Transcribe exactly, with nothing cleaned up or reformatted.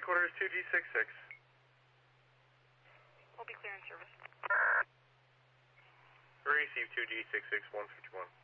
headquarters two G six six. We'll be clear in service. Receive two G six six one fifty one.